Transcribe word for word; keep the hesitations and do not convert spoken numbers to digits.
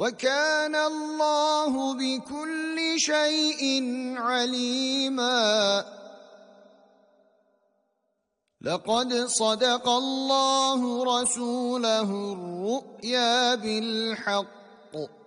وكان الله بكل شيء عليما. لقد صدق الله رسوله الرؤيا بالحق